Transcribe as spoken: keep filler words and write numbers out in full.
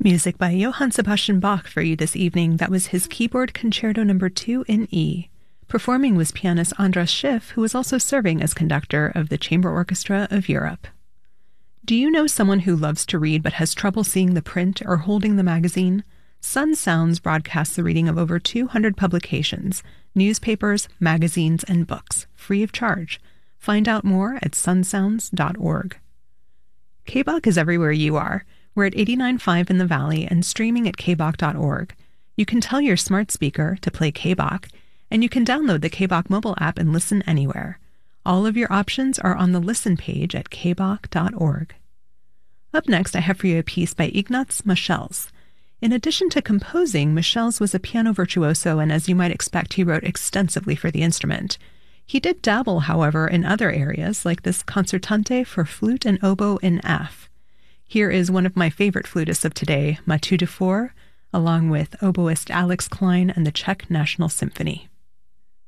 Music by Johann Sebastian Bach for you this evening. That was his keyboard concerto number two in E. Performing was pianist Andras Schiff, who was also serving as conductor of the Chamber Orchestra of Europe. Do you know someone who loves to read but has trouble seeing the print or holding the magazine? Sun Sounds broadcasts the reading of over two hundred publications, newspapers, magazines, and books, free of charge. Find out more at sun sounds dot org. K B O C is everywhere you are. We're at eighty-nine point five in the Valley and streaming at k b o c dot org. You can tell your smart speaker to play K B O C, and you can download the K B O C mobile app and listen anywhere. All of your options are on the Listen page at k b o c dot org. Up next, I have for you a piece by Ignaz Moscheles. In addition to composing, Moscheles was a piano virtuoso, and as you might expect, he wrote extensively for the instrument. He did dabble, however, in other areas, like this concertante for flute and oboe in F. Here is one of my favorite flutists of today, Mathieu Dufour, along with oboist Alex Klein and the Czech National Symphony.